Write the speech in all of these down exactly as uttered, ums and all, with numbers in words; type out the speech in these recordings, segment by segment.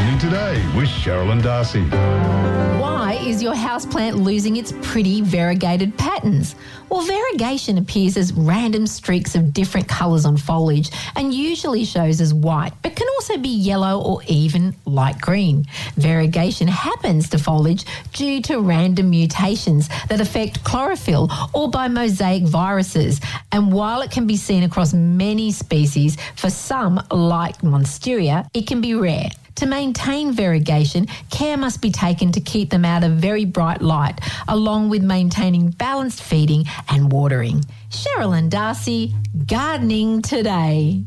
Gardening Today with Cheryl and Darcy. Why is your houseplant losing its pretty variegated patterns? Well, variegation appears as random streaks of different colours on foliage and usually shows as white, but can also be yellow or even light green. Variegation happens to foliage due to random mutations that affect chlorophyll or by mosaic viruses. And while it can be seen across many species, for some, like Monstera, it can be rare. To maintain variegation, care must be taken to keep them out of very bright light, along with maintaining balanced feeding and watering. Cheryl and Darcy, Gardening Today.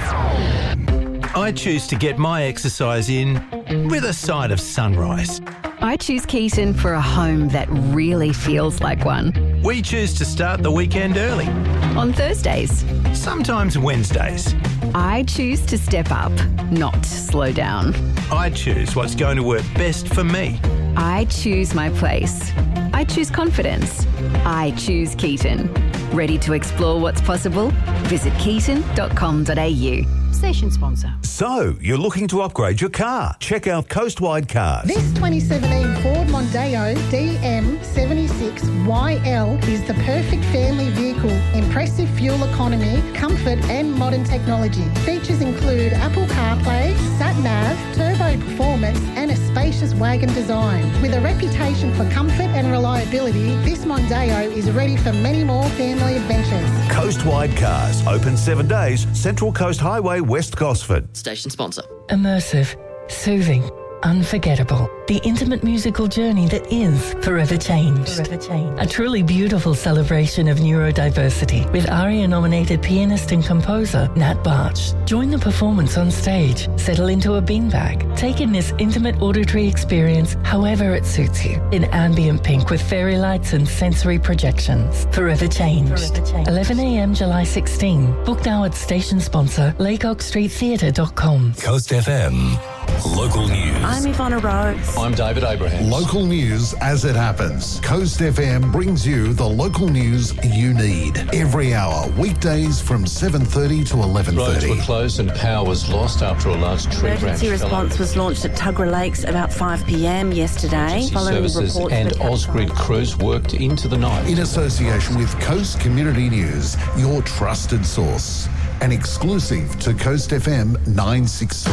I choose to get my exercise in with a side of sunrise. I choose Keaton for a home that really feels like one. We choose to start the weekend early. On Thursdays. Sometimes Wednesdays. I choose to step up, not slow down. I choose what's going to work best for me. I choose my place. I choose confidence. I choose Keaton. Ready to explore what's possible? Visit keaton dot com dot a u. Station sponsor. So, you're looking to upgrade your car? Check out Coastwide Cars. This twenty seventeen Ford Mondeo D M seventy-six Y L is the perfect family vehicle. Impressive fuel economy, comfort and modern technology. Features include Apple CarPlay, Sat-Nav, turbo performance and a spacious wagon design. With a reputation for comfort and reliability, this Mondeo is ready for many more family adventures. Coastwide Cars, open seven days, Central Coast Highway, West Gosford. Station sponsor. Immersive, soothing, unforgettable. The intimate musical journey that is Forever Changed. Forever Changed. A truly beautiful celebration of neurodiversity with ARIA-nominated pianist and composer Nat Barch. Join the performance on stage, settle into a beanbag, take in this intimate auditory experience however it suits you. In ambient pink with fairy lights and sensory projections. Forever Changed. Forever Changed. eleven a m July sixteenth. Book now at station sponsor laycock street theatre dot com. Coast F M. Local news. I'm Ivana Rose. I'm David Abraham. Local news as it happens. Coast F M brings you the local news you need every hour, weekdays from seven thirty to eleven thirty. Roads were closed and power was lost after a large tree branch Emergency response was launched at Tuggerah Lakes about five p m yesterday. Emergency Following services reports and that Ausgrid crews worked into the night. In association with Coast Community News, your trusted source. An exclusive to Coast F M nine six three.